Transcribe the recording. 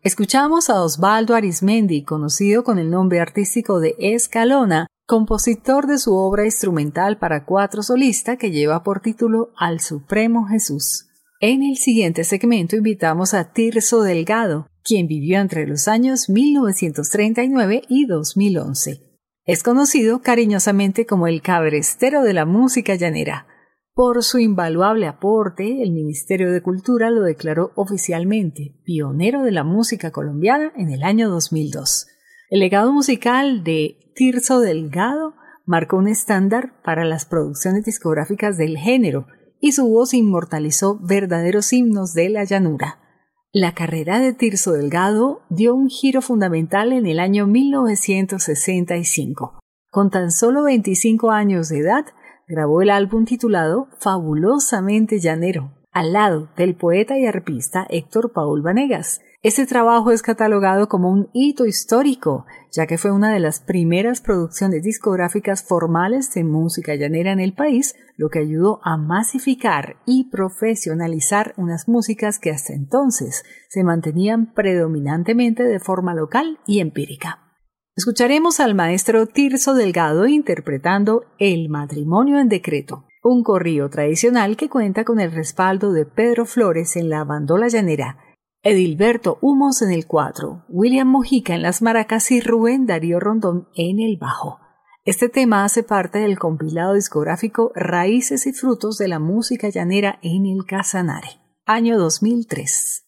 Escuchamos a Osvaldo Arizmendi, conocido con el nombre artístico de Escalona, compositor de su obra instrumental para cuatro solista que lleva por título Al Supremo Jesús. En el siguiente segmento invitamos a Tirso Delgado, quien vivió entre los años 1939 y 2011. Es conocido cariñosamente como el cabrestero de la música llanera. Por su invaluable aporte, el Ministerio de Cultura lo declaró oficialmente pionero de la música colombiana en el año 2002. El legado musical de Tirso Delgado marcó un estándar para las producciones discográficas del género y su voz inmortalizó verdaderos himnos de la llanura. La carrera de Tirso Delgado dio un giro fundamental en el año 1965. Con tan solo 25 años de edad, grabó el álbum titulado Fabulosamente Llanero, al lado del poeta y arpista Héctor Paul Vanegas. Este trabajo es catalogado como un hito histórico, ya que fue una de las primeras producciones discográficas formales de música llanera en el país, lo que ayudó a masificar y profesionalizar unas músicas que hasta entonces se mantenían predominantemente de forma local y empírica. Escucharemos al maestro Tirso Delgado interpretando El Matrimonio en Decreto, un corrido tradicional que cuenta con el respaldo de Pedro Flores en la bandola llanera, Edilberto Humos en el cuatro, William Mojica en las maracas y Rubén Darío Rondón en el bajo. Este tema hace parte del compilado discográfico Raíces y Frutos de la Música Llanera en el Casanare, año 2003.